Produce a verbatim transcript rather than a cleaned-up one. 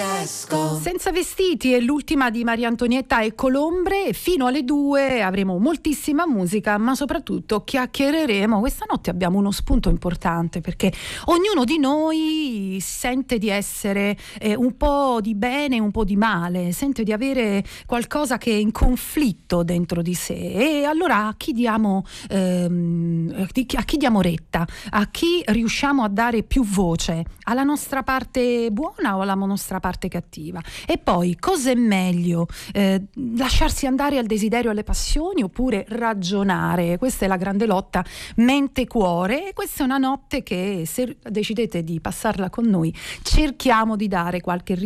riesco. Senza vestiti è l'ultima di Maria Antonietta e Colombre. Fino alle due avremo moltissima musica, ma soprattutto chiacchiereremo. Questa notte abbiamo uno spunto importante, perché ognuno di noi sente di essere eh, un po' di bene, un po' di male, sente di avere qualcosa che è in conflitto dentro di sé. E allora a chi diamo ehm, a chi diamo retta? A chi riusciamo a dare più voce? Alla nostra parte buona o alla nostra parte cattiva? E poi, cosa è meglio? Eh, lasciarsi andare al desiderio e alle passioni oppure ragionare? Questa è la grande lotta mente-cuore, e questa è una notte che, se decidete di passarla con noi, cerchiamo di dare qualche